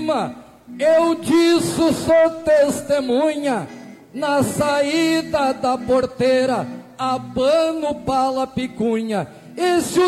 cima, eu disso sou testemunha, na saída da porteira, abano pala picunha. Esse